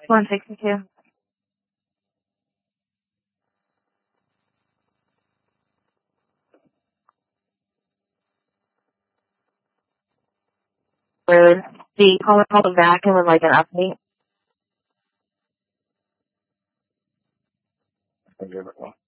162. Rude. The caller called back and would like an update. I'll give it one.